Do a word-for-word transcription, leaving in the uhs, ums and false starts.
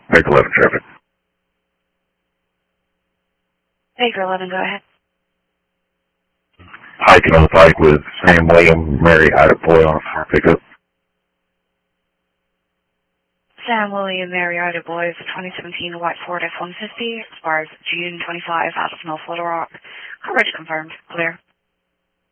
Baker eleven traffic. Baker eleven, go ahead. Hiking on the bike with Sam William, Mary Ida Boy on a Ford pickup. Sam William, Mary Ida Boy, twenty seventeen white Ford F one fifty, expires June twenty-fifth out of North Little Rock. Coverage confirmed. Clear.